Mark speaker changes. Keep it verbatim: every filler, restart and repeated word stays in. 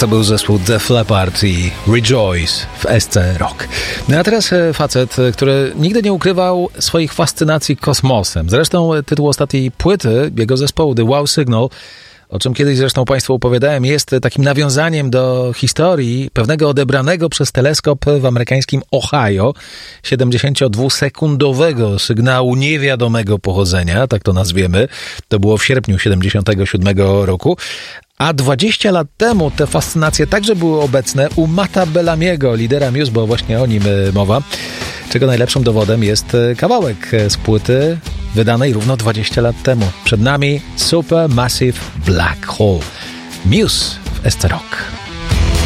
Speaker 1: To był zespół Def Leppard i Rejoice w S C Rock. No a teraz facet, który nigdy nie ukrywał swoich fascynacji kosmosem. Zresztą tytuł ostatniej płyty jego zespołu The Wow Signal, o czym kiedyś zresztą Państwu opowiadałem, jest takim nawiązaniem do historii pewnego odebranego przez teleskop w amerykańskim Ohio siedemdziesięciodwusekundowego sygnału niewiadomego pochodzenia, tak to nazwiemy. To było w sierpniu siedemdziesiątego siódmego roku. A dwadzieścia lat temu te fascynacje także były obecne u Matta Bellamiego, lidera Muse, bo właśnie o nim mowa, czego najlepszym dowodem jest kawałek z płyty wydanej równo dwadzieścia lat temu. Przed nami Supermassive Black Hole. Muse w S C Rock.